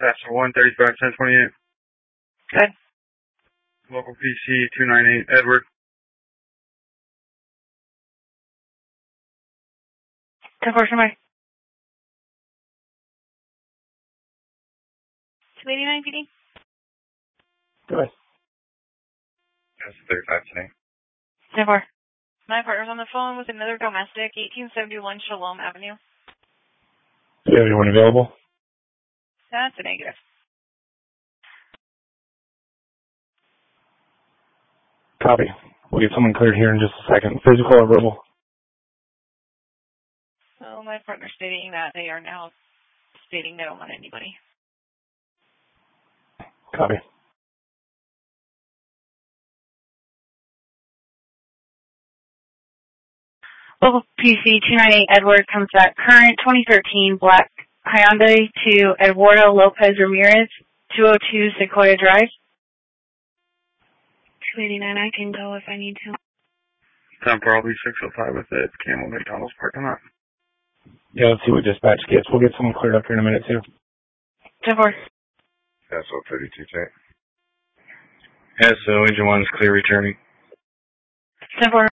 Pastor 135, 1028. Good. Local PC 298, Edward. Conversion by 289 PD. Go ahead. That's 35 today. 10-4. My partner's on the phone with another domestic, 1871 Shalom Avenue. Do you have anyone available? That's a negative. Copy. We'll get someone cleared here in just a second. Physical or verbal? So my partner's stating that they are now stating they don't want anybody. Copy. Local PC 298 Edward comes back. Current 2013 black Hyundai to Eduardo Lopez Ramirez, 202 Sequoia Drive. 289, I can go if I need to. 10-4, I'll be 605 with it. Camel McDonald's parking lot. Yeah, let's see what dispatch gets. We'll get someone cleared up here in a minute, too. 10-4. SO 32 tape. SO engine 1 is clear returning. 10-4.